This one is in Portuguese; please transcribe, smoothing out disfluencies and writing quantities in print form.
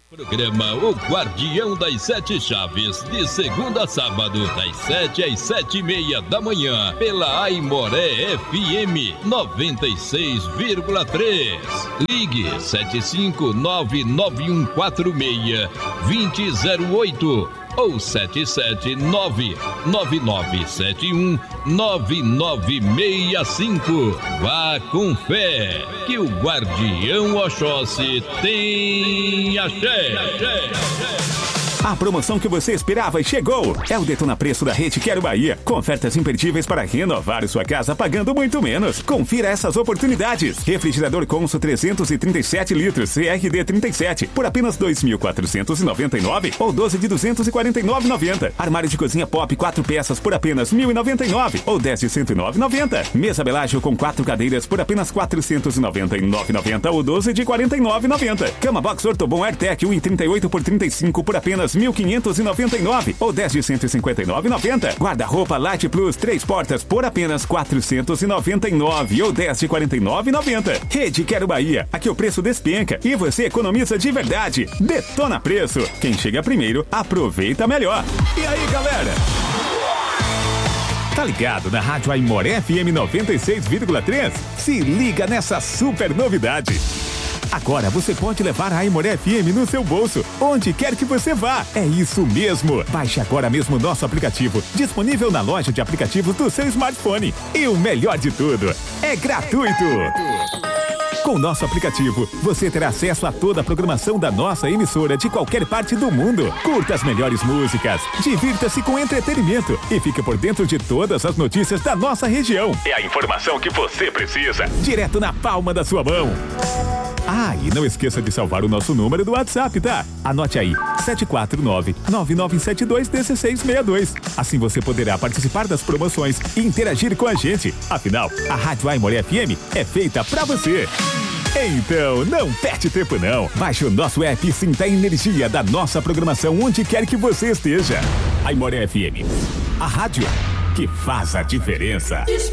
Programa O Guardião das Sete Chaves, de segunda a sábado, das 7 às 7:30 da manhã, pela Aimoré FM 96,3. Ligue 75991462008 ou 77999719965. Vá com fé, que o Guardião Oxóssi tem axé. A promoção que você esperava chegou! É o Detona Preço da Rede Quero Bahia, com ofertas imperdíveis para renovar sua casa pagando muito menos. Confira essas oportunidades. Refrigerador Consul 337 litros CRD 37 por apenas R$ 2.499 ou 12 de R$ 249,90. Armário de cozinha Pop 4 peças por apenas R$ 1.099 ou 10 de R$ 109,90. Mesa Belágio com 4 cadeiras por apenas R$ 499,90 ou 12 de R$ 49,90. Cama Box Ortobon AirTech 1,38 por 35 por apenas R$ 1.599 ou 10 de R$ 159,90. Guarda-roupa Light Plus 3 portas por apenas R$ 499 ou 10 de R$ 49,90. Rede Quero Bahia, aqui o preço despenca e você economiza de verdade. Detona Preço. Quem chega primeiro, aproveita melhor. E aí, galera? Tá ligado na Rádio Aimoré FM 96,3? Se liga nessa super novidade. Agora você pode levar a Aimoré FM no seu bolso, onde quer que você vá. É isso mesmo. Baixe agora mesmo o nosso aplicativo, disponível na loja de aplicativos do seu smartphone. E o melhor de tudo, é gratuito. Com o nosso aplicativo, você terá acesso a toda a programação da nossa emissora de qualquer parte do mundo. Curta as melhores músicas, divirta-se com entretenimento e fique por dentro de todas as notícias da nossa região. É a informação que você precisa, direto na palma da sua mão. Ah, e não esqueça de salvar o nosso número do WhatsApp, tá? Anote aí, 749-9972-1662. Assim você poderá participar das promoções e interagir com a gente. Afinal, a Rádio Aimoré FM é feita pra você. Então, não perde tempo não. Baixe o nosso app e sinta a energia da nossa programação onde quer que você esteja. Aimoré FM, a rádio que faz a diferença.